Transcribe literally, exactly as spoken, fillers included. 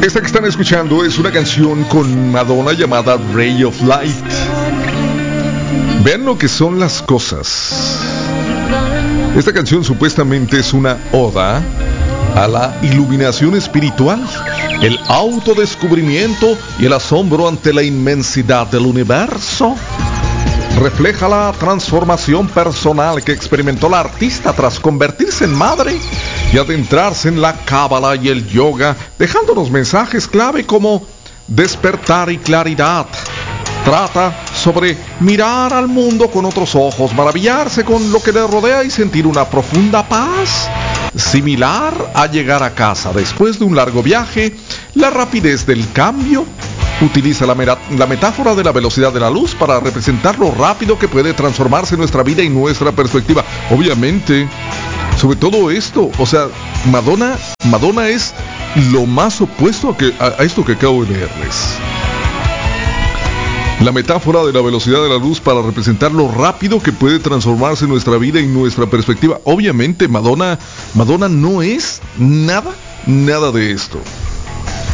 Esta que están escuchando es una canción con Madonna llamada Ray of Light. Vean lo que son las cosas. Esta canción supuestamente es una oda a la iluminación espiritual, el autodescubrimiento y el asombro ante la inmensidad del universo. Refleja la transformación personal que experimentó la artista tras convertirse en madre y adentrarse en la cábala y el yoga, dejándonos mensajes clave como despertar y claridad. Trata sobre mirar al mundo con otros ojos, maravillarse con lo que le rodea y sentir una profunda paz, similar a llegar a casa después de un largo viaje. La rapidez del cambio. Utiliza la, mera, la metáfora de la velocidad de la luz para representar lo rápido que puede transformarse nuestra vida y nuestra perspectiva. Obviamente, sobre todo esto, o sea, Madonna, Madonna es lo más opuesto a, que, a, a esto que acabo de leerles. La metáfora de la velocidad de la luz para representar lo rápido que puede transformarse nuestra vida y nuestra perspectiva. Obviamente, Madonna, Madonna no es nada, nada de esto.